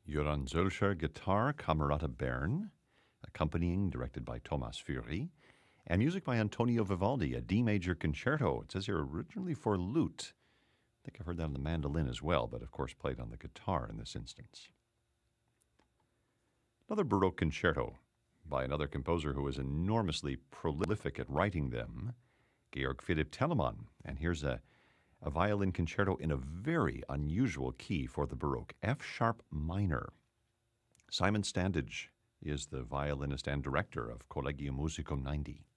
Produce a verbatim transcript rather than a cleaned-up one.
Joran Zölscher guitar, Camerata Bern, accompanying, directed by Thomas Fury, and music by Antonio Vivaldi, a D major concerto. It says here originally for lute. I think I've heard that on the mandolin as well, but of course played on the guitar in this instance. Another Baroque concerto by another composer who is enormously prolific at writing them, Georg Philipp Telemann. And here's a, a violin concerto in a very unusual key for the Baroque, F-sharp minor. Simon Standage is the violinist and director of Collegium Musicum ninety.